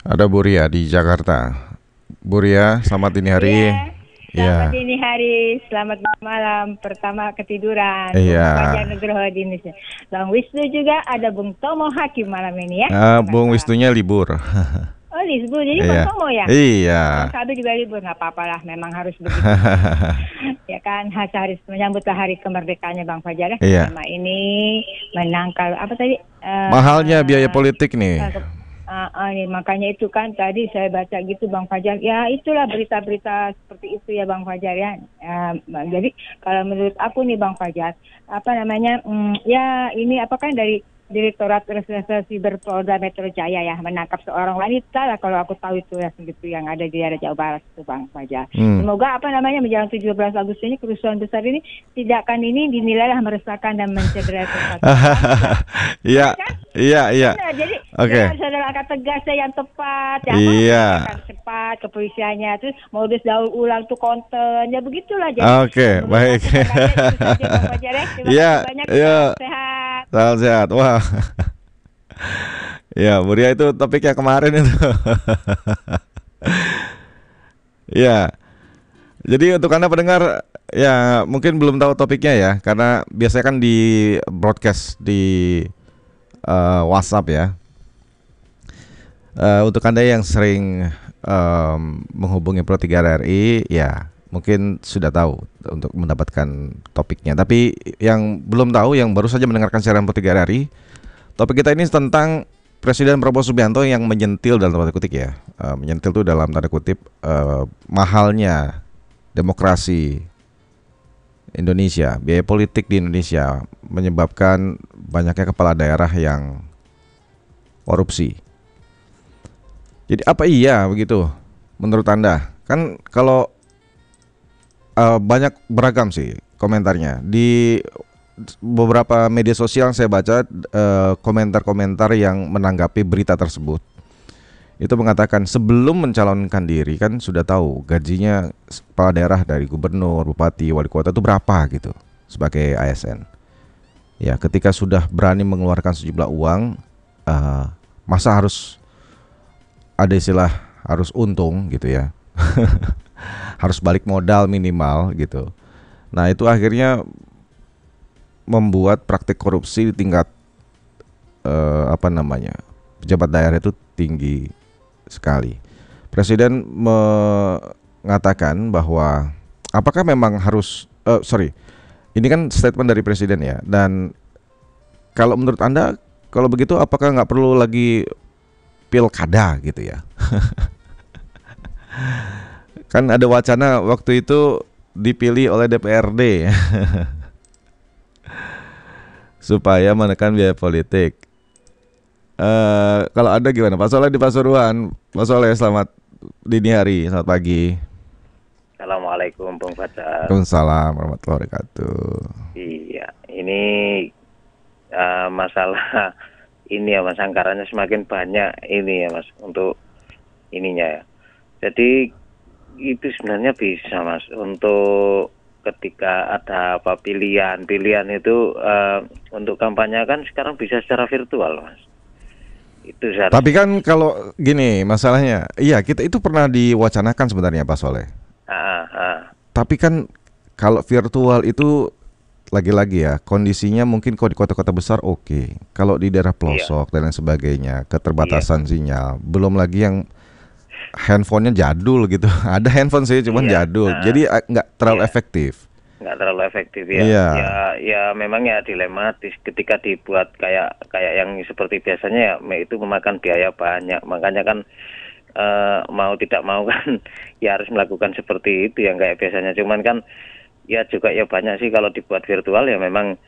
Ada Bu Ria di Jakarta. Bu Ria, selamat dini hari. Iya, selamat Iya, dini hari, selamat malam. Pertama ketiduran, Bung iya. Fajar Nugroho di Indonesia. Bang Wisnu juga ada Bung Tomo Hakim malam ini ya. Selamat Bung malam. Wisnunya libur. Oh libur, jadi Bang Iya, Tomo ya? iya. Bang Sabi juga libur, nggak apa-apa lah, memang harus begitu. Ya kan, hari menyambut hari kemerdekaannya Bang Fajar ya. Iya. Selama ini menangkal apa tadi? Mahalnya biaya politik nih. Makanya itu kan tadi saya baca gitu Bang Fajar, ya itulah berita-berita seperti itu ya Bang Fajar ya. Jadi kalau menurut aku nih Bang Fajar, apa namanya, ya ini apa kan dari Direktorat Reserse Siber Polda Metro Jaya ya menangkap seorang wanita lah kalau aku tahu itu ya segitu yang ada di daerah Jawa Barat itu Bang Fajar. Semoga apa namanya menjelang 17 Agustus ini kerusuhan besar ini tindakan ini dinilailah meresahkan dan mencederai persatuan bangsa. Iya, Kan? iya, iya. Benar, jadi Oke. harus ada langkah tegasnya yang tepat, ya Iya. akan cepat kepolisiannya, terus modus daur ulang tuh konten, ya begitulah. Jadi Oke, menurut baik. aku makanya itu saja Bang Fajar ya. Terima Iya, kasih banyak, iya. salam sehat. Salam sehat. Wah. Ya, Bu Ria itu topiknya kemarin itu. Iya. Jadi untuk Anda pendengar ya mungkin belum tahu topiknya ya, karena biasanya kan di broadcast di WhatsApp ya. Untuk Anda yang sering menghubungi Pro 3 RRI ya mungkin sudah tahu untuk mendapatkan topiknya. Tapi yang belum tahu, yang baru saja mendengarkan siaran Pro 3 RRI, topik kita ini tentang Presiden Prabowo Subianto yang menyentil dalam tanda kutip ya. Menyentil itu dalam tanda kutip mahalnya demokrasi Indonesia, biaya politik di Indonesia menyebabkan banyaknya kepala daerah yang korupsi. Jadi apa iya begitu menurut Anda? Kan kalau banyak beragam sih komentarnya di beberapa media sosial. Saya baca komentar-komentar yang menanggapi berita tersebut. Itu mengatakan sebelum mencalonkan diri kan sudah tahu gajinya kepala daerah dari gubernur, bupati, wali kota itu berapa gitu sebagai ASN. Ya, ketika sudah berani mengeluarkan sejumlah uang, masa harus ada istilah harus untung gitu ya. Harus balik modal minimal gitu. Nah, itu akhirnya membuat praktik korupsi di tingkat pejabat daerah itu tinggi sekali. Presiden mengatakan bahwa apakah memang harus ini kan statement dari presiden ya, dan kalau menurut Anda kalau begitu apakah nggak perlu lagi pilkada gitu ya? Kan ada wacana waktu itu dipilih oleh DPRD supaya menekan biaya politik. Kalau ada gimana? Pak Soleh di Pasuruan. Pak Soleh, selamat dini hari, selamat pagi. Assalamualaikum Bung Fajar. Waalaikumsalam warahmatullahi wabarakatuh. Iya, ini masalah ini ya Mas, anggarannya semakin banyak ini ya Mas untuk ininya ya. Jadi itu sebenarnya bisa Mas untuk ketika ada apa pilihan itu untuk kampanye kan sekarang bisa secara virtual Mas. Itu seharusnya. Tapi kan kalau gini masalahnya, iya kita itu pernah diwacanakan sebenarnya Pak Soleh. Tapi kan kalau virtual itu lagi-lagi ya kondisinya mungkin kalau di kota-kota besar oke. Kalau di daerah pelosok dan lain sebagainya keterbatasan sinyal, belum lagi yang handphonenya jadul gitu. Ada handphone sih cuman jadul, jadi nggak terlalu efektif. Nggak terlalu efektif ya. Ya memang ya dilematis ketika dibuat kayak yang seperti biasanya ya itu memakan biaya banyak. Makanya kan mau tidak mau kan ya harus melakukan seperti itu yang kayak biasanya. Cuman kan ya juga ya banyak sih kalau dibuat virtual ya memang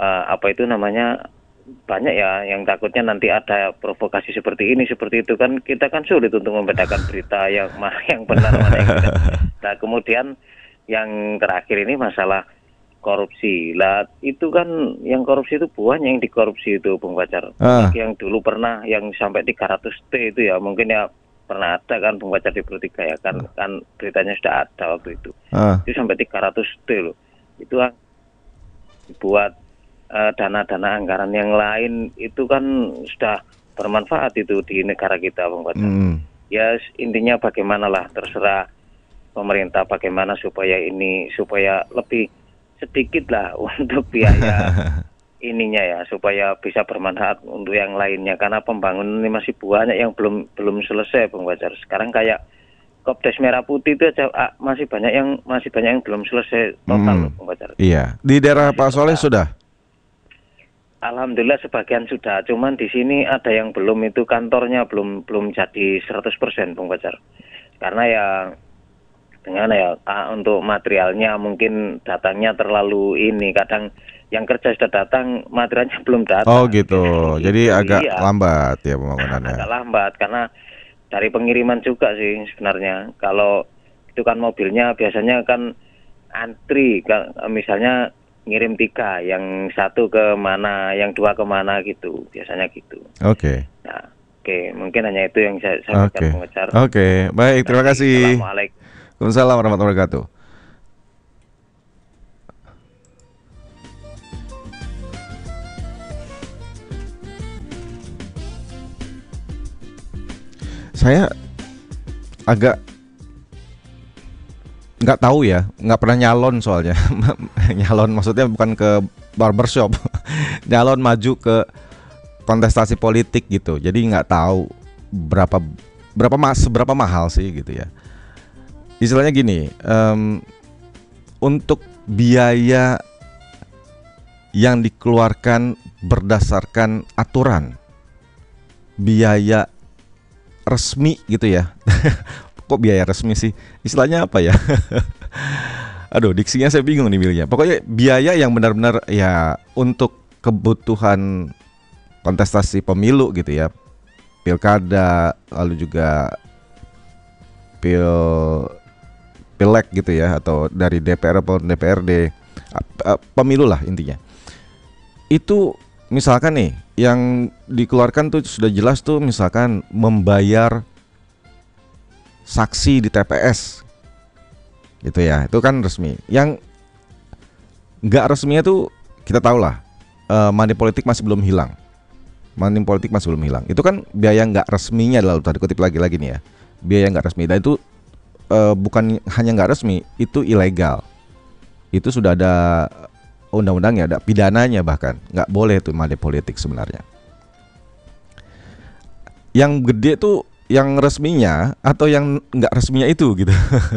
banyak ya yang takutnya nanti ada provokasi seperti ini seperti itu kan kita kan sulit untuk membedakan berita yang benar mana yang tidak. Nah kemudian yang terakhir ini masalah korupsi lah, itu kan yang korupsi itu banyak yang dikorupsi itu Bung Fajar. Yang dulu pernah yang sampai 300 T itu ya mungkin ya pernah ada kan Bung Fajar di Pro 3 ya kan beritanya sudah ada waktu itu. Itu sampai 300 T loh. Itu buat dana-dana anggaran yang lain itu kan sudah bermanfaat itu di negara kita Bung Fajar. ya intinya bagaimanalah, terserah pemerintah bagaimana supaya lebih sedikit lah untuk biaya ininya ya, supaya bisa bermanfaat untuk yang lainnya, karena pembangunan ini masih banyak yang belum selesai, Bung Fajar. Sekarang kayak Kopdes Merah Putih itu aja masih banyak yang belum selesai total, Bung Fajar. Iya, di daerah Pak Soleh sudah. Alhamdulillah sebagian sudah, cuman di sini ada yang belum, itu kantornya belum jadi 100%, Bung Fajar. Karena ya dengan ya untuk materialnya mungkin datangnya terlalu ini, kadang yang kerja sudah datang materialnya belum datang. Oh gitu. Jadi agak lambat ya pembangunannya. Agak lambat karena dari pengiriman juga sih sebenarnya. Kalau itu kan mobilnya biasanya kan antri, misalnya ngirim 3, yang 1 ke mana, yang 2 ke mana gitu, biasanya gitu. Oke. Nah, mungkin hanya itu yang saya berikan, pengejar. Oke, baik, terima kasih. Assalamualaikum. Waalaikumsalam warahmatullahi wabarakatuh. Saya agak nggak tahu ya, nggak pernah nyalon soalnya. Nyalon maksudnya bukan ke barbershop, nyalon maju ke kontestasi politik gitu. Jadi nggak tahu seberapa mahal sih gitu ya. Istilahnya gini, untuk biaya yang dikeluarkan berdasarkan aturan, biaya resmi gitu ya. Kok biaya resmi sih? Istilahnya apa ya? Aduh, diksinya saya bingung nih milihnya. Pokoknya biaya yang benar-benar ya untuk kebutuhan kontestasi pemilu gitu ya. Pilkada, lalu juga pileg gitu ya, atau dari DPR atau DPRD, pemilu lah intinya. Itu misalkan nih yang dikeluarkan tuh sudah jelas tuh, misalkan membayar saksi di TPS gitu ya, itu kan resmi. Yang nggak resminya tuh kita tahu lah, money politik masih belum hilang. Money politik masih belum hilang. Itu kan biaya nggak resminya, lalu tadi kutip lagi nih ya, biaya nggak resmi. Dan itu bukan hanya nggak resmi, itu ilegal. Itu sudah ada undang-undangnya, ada pidananya, bahkan nggak boleh tuh money politik sebenarnya. Yang gede tuh yang resminya atau yang nggak resminya itu gitu.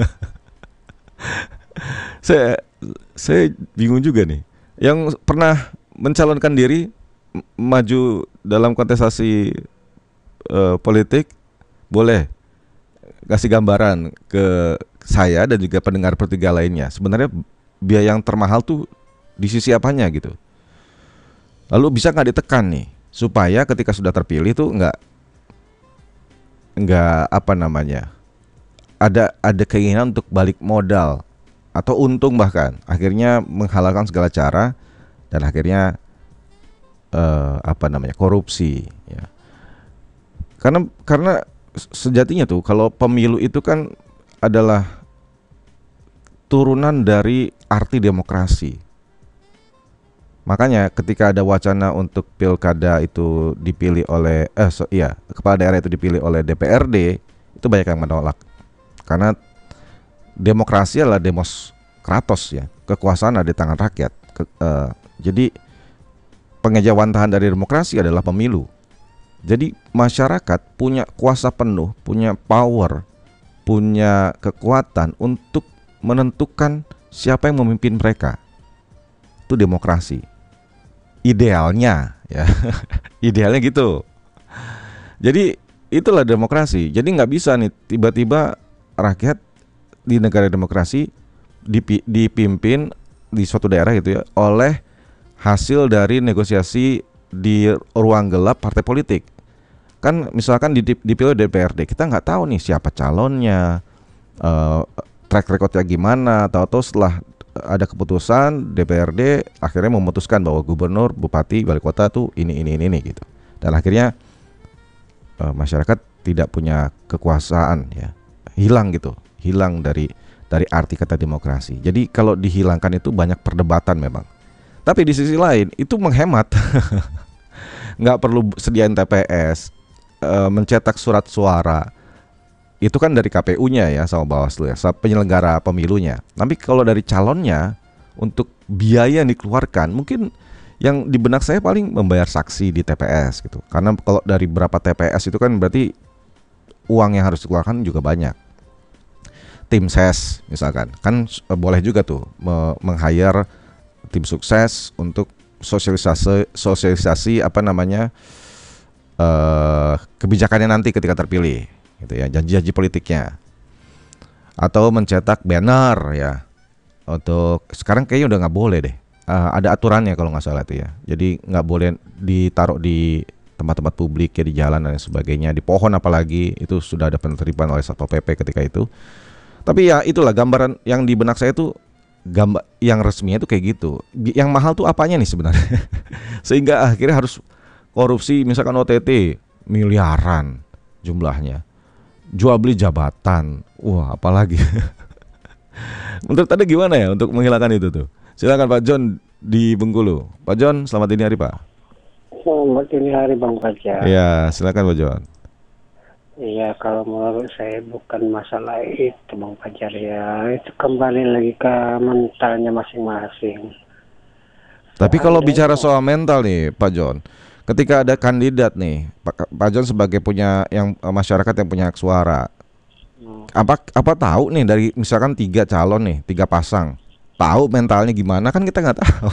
Saya bingung juga nih. Yang pernah mencalonkan diri maju dalam kontestasi politik, boleh kasih gambaran ke saya dan juga pendengar pertiga lainnya. Sebenarnya biaya yang termahal tuh di sisi apanya gitu. Lalu bisa nggak ditekan nih supaya ketika sudah terpilih tuh nggak apa namanya, ada keinginan untuk balik modal atau untung, bahkan akhirnya menghalalkan segala cara dan akhirnya korupsi ya. Karena sejatinya tuh kalau pemilu itu kan adalah turunan dari arti demokrasi. Makanya ketika ada wacana untuk pilkada itu dipilih oleh kepala daerah itu dipilih oleh DPRD, itu banyak yang menolak. Karena demokrasi adalah demos kratos ya, kekuasaan ada di tangan rakyat. Jadi pengejawantahan dari demokrasi adalah pemilu. Jadi masyarakat punya kuasa penuh, punya power, punya kekuatan untuk menentukan siapa yang memimpin mereka. Itu demokrasi. Idealnya ya. Idealnya gitu. Jadi itulah demokrasi. Jadi nggak bisa nih tiba-tiba rakyat di negara demokrasi dipimpin di suatu daerah gitu ya oleh hasil dari negosiasi di ruang gelap partai politik. Kan misalkan dipilih DPRD, kita nggak tahu nih siapa calonnya, track recordnya gimana. Tahu-tahu setelah ada keputusan DPRD akhirnya memutuskan bahwa gubernur, bupati, wali kota tuh ini gitu. Dan akhirnya masyarakat tidak punya kekuasaan ya. Hilang dari arti kata demokrasi. Jadi kalau dihilangkan itu banyak perdebatan memang. Tapi di sisi lain itu menghemat. Nggak perlu sediain TPS, mencetak surat suara, itu kan dari KPU-nya ya sama Bawaslu ya, penyelenggara pemilunya. Tapi kalau dari calonnya untuk biaya yang dikeluarkan, mungkin yang di benak saya paling membayar saksi di TPS gitu. Karena kalau dari berapa TPS itu kan berarti uang yang harus dikeluarkan juga banyak. Tim ses misalkan, kan boleh juga tuh meng-hire tim sukses untuk sosialisasi apa namanya kebijakannya nanti ketika terpilih gitu ya, janji-janji politiknya, atau mencetak banner ya. Untuk sekarang kayaknya udah nggak boleh deh, ada aturannya kalau nggak salah itu ya, jadi nggak boleh ditaruh di tempat-tempat publik ya, di jalan dan sebagainya, di pohon apalagi, itu sudah ada penertiban oleh Satpol PP ketika itu. Tapi ya itulah gambaran yang di benak saya tuh, gambar yang resminya itu kayak gitu. Yang mahal tuh apanya nih sebenarnya? Sehingga akhirnya harus korupsi, misalkan OTT miliaran jumlahnya, jual beli jabatan, wah apalagi. Menurut Anda gimana ya untuk menghilangkan itu tuh? Silakan Pak John di Bengkulu. Pak John, selamat dini hari Pak. Selamat dini hari Bang Fajar. Iya, silakan Pak John. Iya, kalau menurut saya bukan masalah itu Bang Fajar ya, itu kembali lagi ke mentalnya masing-masing. Tapi kalau bicara soal mental nih Pak John, ketika ada kandidat nih, Pak John sebagai punya yang masyarakat yang punya hak suara, apa tahu nih dari misalkan 3 calon nih, 3 pasang, tahu mentalnya gimana? Kan kita nggak tahu.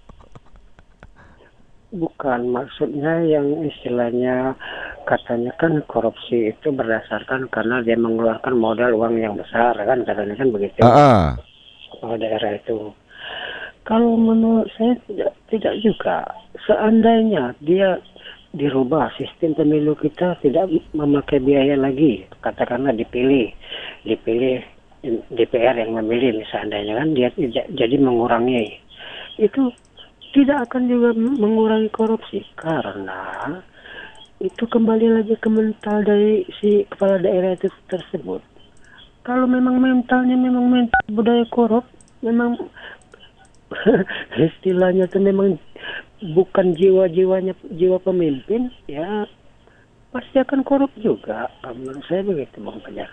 Bukan, maksudnya yang istilahnya katanya kan korupsi itu berdasarkan karena dia mengeluarkan modal uang yang besar kan, katanya kan begitu. Kepala daerah itu. Kalau menurut saya tidak juga. Seandainya dia dirubah sistem pemilu kita tidak memakai biaya lagi, katakanlah dipilih DPR yang memilih misalnya kan, dia jadi mengurangi itu, tidak akan juga mengurangi korupsi karena itu kembali lagi ke mental dari si kepala daerah itu tersebut. Kalau memang mentalnya memang mental budaya korup, memang istilahnya itu memang bukan jiwa pemimpin, ya pasti akan korup juga. Menurut saya begitu Bang Fajar.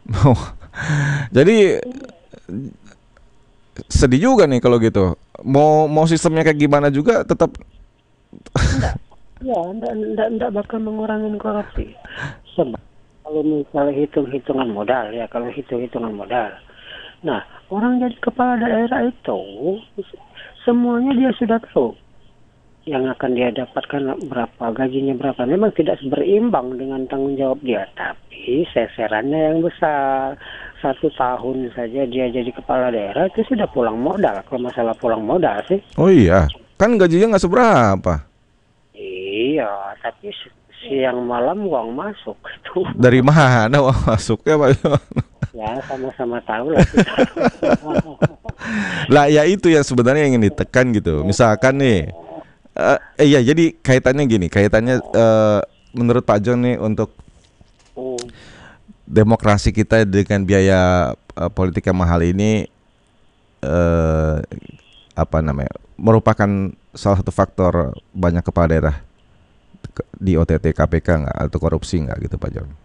Jadi sedih juga nih kalau gitu. Mau sistemnya kayak gimana juga tetap enggak bakal mengurangi korupsi. Sebab kalau misalnya hitung-hitungan modal ya, nah, orang jadi kepala daerah itu semuanya dia sudah tahu yang akan dia dapatkan berapa, gajinya berapa. Memang tidak berimbang dengan tanggung jawab dia, tapi seserannya yang besar. 1 tahun saja dia jadi kepala daerah itu sudah pulang modal. Kalau masalah pulang modal sih. Oh iya, kan gajinya nggak seberapa. Iya, tapi siang malam uang masuk itu. Dari mana uang masuknya Pak? Ya sama-sama tahu lah. Lah ya itu yang sebenarnya ingin ditekan gitu. Misalkan nih, iya jadi kaitannya menurut Pak John nih untuk demokrasi kita dengan biaya politik yang mahal ini merupakan salah satu faktor banyak kepala daerah di OTT KPK nggak, atau korupsi nggak gitu Pak John?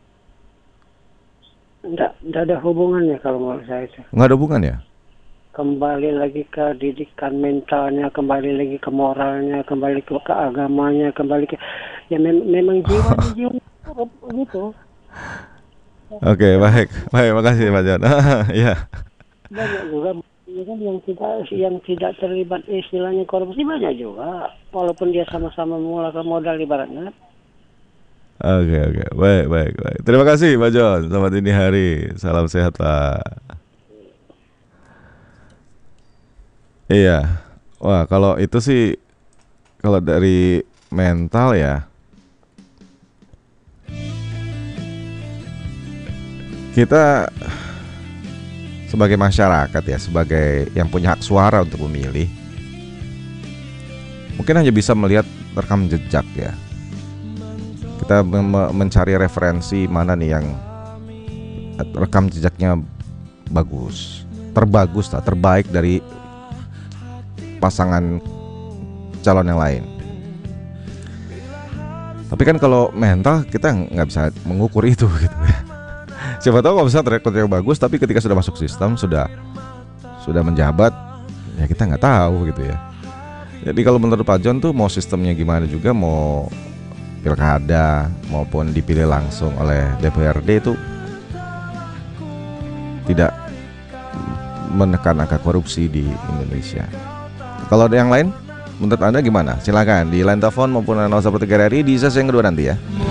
Nggak ada hubungannya kalau menurut saya itu. Nggak ada hubungan ya? Kembali lagi ke didikan mentalnya, kembali lagi ke moralnya, kembali ke agamanya, kembali ke ya memang jiwa gitu. Oke, baik, makasih Pak John. Ya. Banyak juga yang tidak terlibat istilahnya korupsi, banyak juga, walaupun dia sama-sama mengeluarkan modal ibaratnya. Oke, baik. Terima kasih Pak John. Selamat dini hari, salam sehat Pak. Iya, wah kalau itu sih, kalau dari mental ya, kita sebagai masyarakat ya, sebagai yang punya hak suara untuk memilih, mungkin hanya bisa melihat rekam jejak ya. Kita mencari referensi mana nih yang rekam jejaknya bagus, terbaik dari pasangan calon yang lain. Tapi kan kalau mental kita nggak bisa mengukur itu gitu ya. Siapa tahu kalau misalnya track recordnya bagus, tapi ketika sudah masuk sistem, sudah menjabat, ya kita nggak tahu gitu ya. Jadi kalau menurut Pak John tuh mau sistemnya gimana juga, mau pilkada maupun dipilih langsung oleh DPRD itu tidak menekan angka korupsi di Indonesia. Kalau ada yang lain, menurut Anda gimana? Silakan di line telepon maupun 0113 RRI di sesi yang kedua nanti ya.